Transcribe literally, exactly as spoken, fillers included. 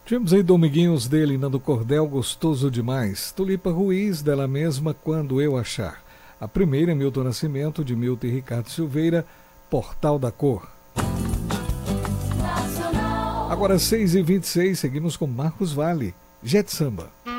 Tivemos aí Dominguinhos dele, Nando Cordel, Gostoso Demais. Tulipa Ruiz, dela mesma, Quando Eu Achar. A primeira, Milton Nascimento, de Milton e Ricardo Silveira, Portal da Cor. Agora seis e vinte e seis, seguimos com Marcos Valle, Jet Samba.